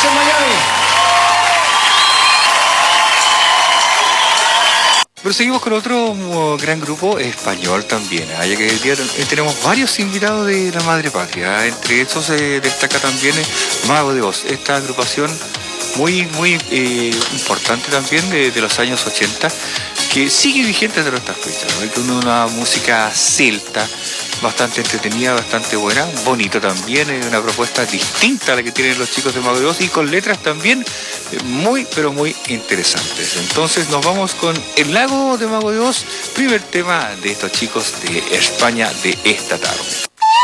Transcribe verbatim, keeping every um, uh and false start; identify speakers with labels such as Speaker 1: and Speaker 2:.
Speaker 1: en Miami.
Speaker 2: Pero seguimos con otro uh, gran grupo español también, ¿eh? Ya que hoy día tenemos varios invitados de la madre patria, ¿eh? Entre estos se eh, destaca también eh, Mago de Oz, esta agrupación muy muy eh, importante también de, de los años ochenta, que sigue vigente de nuestras fechas, ¿no? Con una música celta bastante entretenida, bastante buena, bonito también, es una propuesta distinta a la que tienen los chicos de Mago de Oz y con letras también muy, pero muy interesantes. Entonces nos vamos con El Lago de Mago de Oz, primer tema de estos chicos de España de esta tarde.